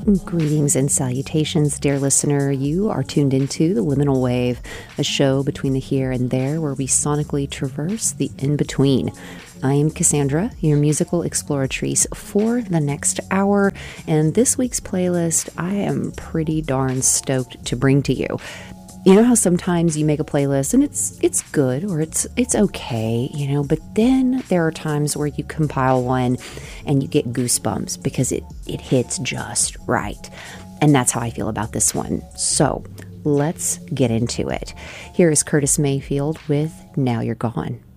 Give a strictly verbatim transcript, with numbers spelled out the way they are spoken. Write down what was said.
Greetings and salutations, dear listener. You are tuned into The Liminal Wave, a show between the here and there where we sonically traverse the in-between. I am Cassandra, your musical exploratrice for the next hour, and this week's playlist I am pretty darn stoked to bring to you. You know how sometimes you make a playlist and it's it's good or it's it's okay, you know, but then there are times where you compile one and you get goosebumps because it, it hits just right. And that's how I feel about this one. So let's get into it. Here is Curtis Mayfield with Now You're Gone.